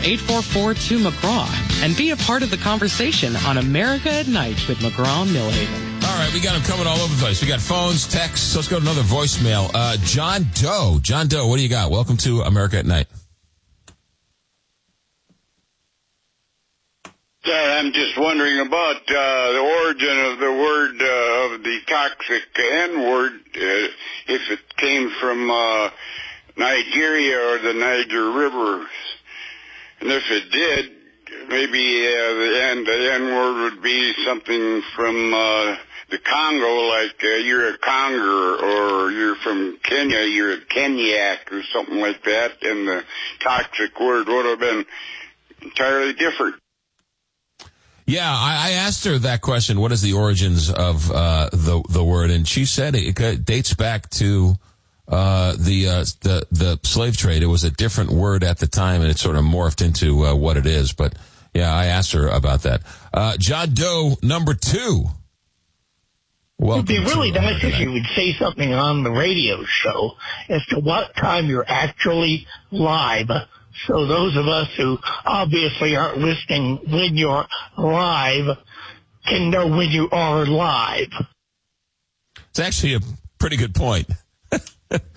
844-2McGraw and be a part of the conversation on America at Night with McGraw and Millhaven. All right, we got them coming all over the place. We got phones, texts. Let's go to another voicemail. John Doe. John Doe, what do you got? Welcome to America at Night. I'm just wondering about the origin of the word, of the toxic N-word, if it came from Nigeria or the Niger River. And if it did, maybe the N-word would be something from the Congo, like you're a Conger, or you're from Kenya, you're a Kenyak, or something like that, and the toxic word would have been entirely different. Yeah, I asked her that question. What is the origins of the word? And she said it dates back to the slave trade. It was a different word at the time, and it sort of morphed into what it is. But yeah, I asked her about that. John Doe, number 2. It'd be really nice if you would say something on the radio show as to what time you're actually live. So those of us who obviously aren't listening when you're live can know when you are live. It's actually a pretty good point.